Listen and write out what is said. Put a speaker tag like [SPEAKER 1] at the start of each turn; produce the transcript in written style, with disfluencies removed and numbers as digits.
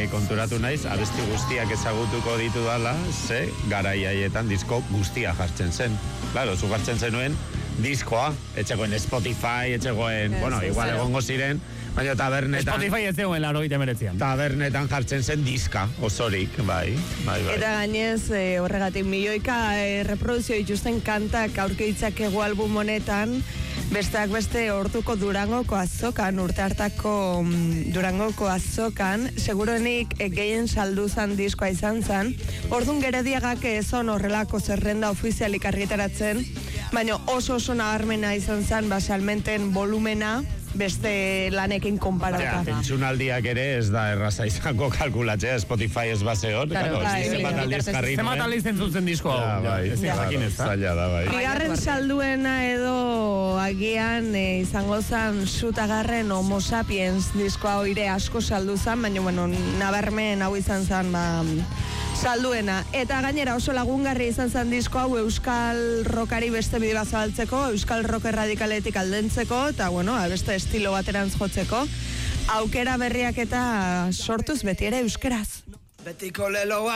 [SPEAKER 1] konturatu naiz, abesti guztiak ezagutuko ditu dala, ze garai haietan disko guztia jartzen zen. Claro, zu jartzen zenuen diskoa, etxegoen Spotify, etxegoen, igual egongo ziren, baina tabernetan...
[SPEAKER 2] Spotify ez zegoen 89an.
[SPEAKER 1] Tabernetan jartzen zen diska, osorik, bai.
[SPEAKER 3] Eta gainez, horregatik milioika reproduzio dituzten kantak aurkitzakegu album honetan, besteak beste orduko Durangoko azokan, urte hartako Durangoko azokan, seguruenik gehien salduzan diskoa izan zen, ordun Gerediagak ezon horrelako zerrenda ofizialik argitaratzen, baina oso nabarmena izan zen, salmenten volumena, beste lanekin konparatuta.
[SPEAKER 1] Entzunaldiak ere ez da erraza izango kalkulatzea, Spotify ez base hor.
[SPEAKER 2] Zemat aldiz entzutzen diskoa.
[SPEAKER 1] Zaila da, bai.
[SPEAKER 3] Bigarren salduena edo agian izango zen Sutagarren Homo Sapiens diskoa oire asko saldu zen, baina nabarmen hau izan zen salduena. Eta gainera oso lagungarri izan zen disko hau euskal rockari beste bide bat zabaltzeko, euskal rock erradikaletik aldentzeko, eta beste estilo baterantz jotzeko, aukera berriak eta sortuz beti ere euskeraz. Betiko leloa